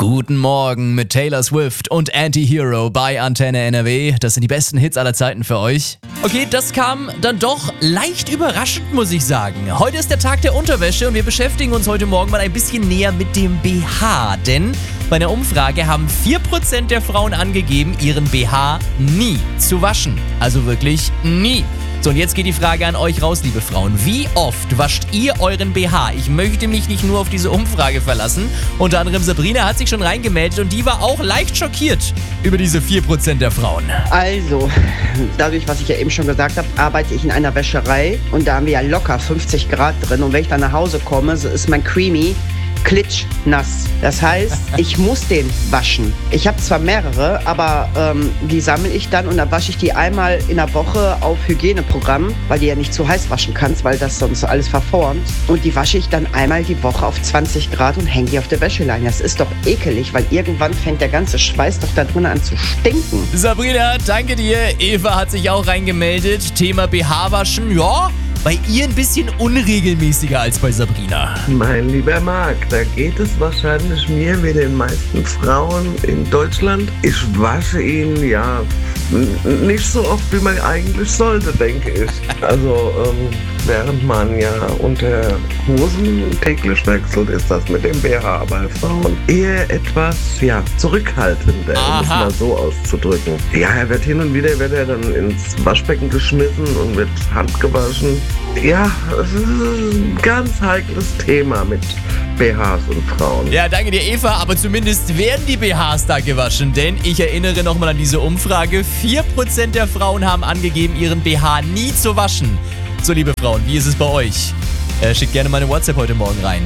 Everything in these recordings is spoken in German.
Guten Morgen mit Taylor Swift und Anti-Hero bei Antenne NRW. Das sind die besten Hits aller Zeiten für euch. Okay, das kam dann doch leicht überraschend, muss ich sagen. Heute ist der Tag der Unterwäsche und wir beschäftigen uns heute Morgen mal ein bisschen näher mit dem BH. Denn bei einer Umfrage haben 4% der Frauen angegeben, ihren BH nie zu waschen. Also wirklich nie. So, und jetzt geht die Frage an euch raus, liebe Frauen. Wie oft wascht ihr euren BH? Ich möchte mich nicht nur auf diese Umfrage verlassen. Unter anderem Sabrina hat sich schon reingemeldet und die war auch leicht schockiert über diese 4% der Frauen. Also, dadurch, was ich ja eben schon gesagt habe, arbeite ich in einer Wäscherei und da haben wir ja locker 50 Grad drin. Und wenn ich dann nach Hause komme, so ist mein Creamy klitschnass. Das heißt, ich muss den waschen. Ich habe zwar mehrere, aber die sammle ich dann und dann wasche ich die einmal in der Woche auf Hygieneprogramm, weil die ja nicht zu heiß waschen kannst, weil das sonst alles verformt. Und die wasche ich dann einmal die Woche auf 20 Grad und hänge die auf der Wäscheleine. Das ist doch ekelig, weil irgendwann fängt der ganze Schweiß doch da drin an zu stinken. Sabrina, danke dir. Eva hat sich auch reingemeldet. Thema BH-Waschen, ja, bei ihr ein bisschen unregelmäßiger als bei Sabrina. Mein lieber Marc, da geht es wahrscheinlich mir wie den meisten Frauen in Deutschland. Ich wasche ihn ja nicht so oft, wie man eigentlich sollte, denke ich. Also während man ja unter Hosen täglich wechselt, ist das mit dem BH bei Frauen eher etwas zurückhaltender, um es mal so auszudrücken. Ja, er wird hin und wieder dann ins Waschbecken geschmissen und wird handgewaschen. Ja, es ist ein ganz heikles Thema mit BHs und Frauen. Ja, danke dir, Eva, aber zumindest werden die BHs da gewaschen, denn ich erinnere nochmal an diese Umfrage. 4% der Frauen haben angegeben, ihren BH nie zu waschen. So, liebe Frauen, wie ist es bei euch? Schickt gerne mal eine WhatsApp heute Morgen rein.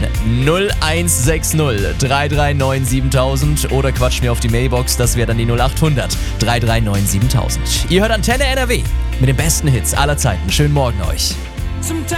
0160 339 7000 oder quatscht mir auf die Mailbox, das wäre dann die 0800 339 7000. Ihr hört Antenne NRW mit den besten Hits aller Zeiten. Schönen Morgen euch.